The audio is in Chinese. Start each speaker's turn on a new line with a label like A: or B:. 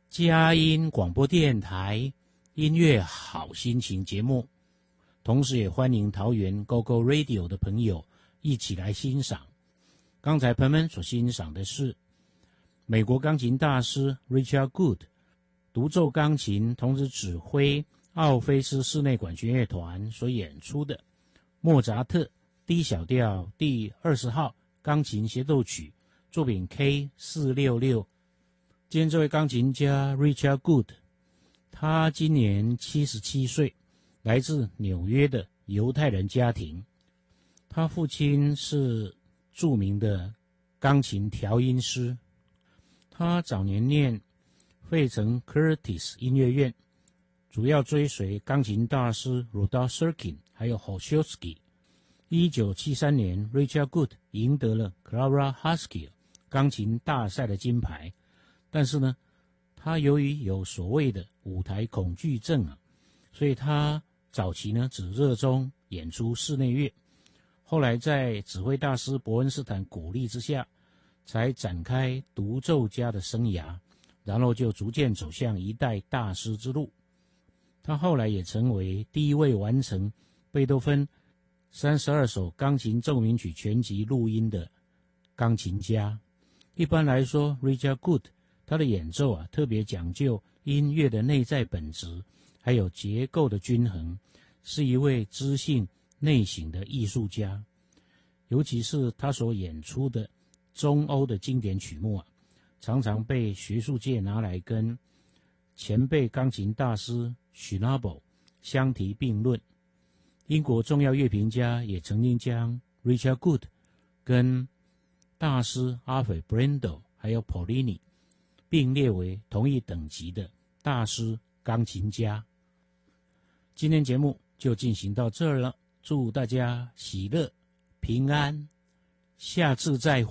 A: 佳音广播电台音乐好心情节目，同时也欢迎桃园 GoGo Radio 的朋友一起来欣赏。刚才朋友们所欣赏的是美国钢琴大师 Richard Good 独奏钢琴，同时指挥奥菲斯室内管弦乐团所演出的莫扎特 D 小调第20号钢琴协奏曲作品 K466。今天这位钢琴家 Richard Good， 他今年77岁，来自纽约的犹太人家庭。他父亲是著名的钢琴调音师。他早年念费城 Curtis 音乐院，主要追随钢琴大师 Rudolf Serkin 还有 Holschuski。1973年 Richard Good 赢得了 Clara Haskell 钢琴大赛的金牌。但是呢，他由于有所谓的舞台恐惧症所以他早期呢只热衷演出室内乐，后来在指挥大师伯恩斯坦鼓励之下，才展开独奏家的生涯，然后就逐渐走向一代大师之路。他后来也成为第一位完成贝多芬32首钢琴奏鸣曲全集录音的钢琴家。一般来说 Richard Good他的演奏特别讲究音乐的内在本质，还有结构的均衡，是一位知性内省的艺术家。尤其是他所演出的中欧的经典曲目常常被学术界拿来跟前辈钢琴大师 Schnabel 相提并论。英国重要乐评家也曾经将 Richard Good 跟大师 Arthur Brendel 还有 Paulini并列为同一等级的大师钢琴家。今天节目就进行到这儿了，祝大家喜乐平安，下次再会。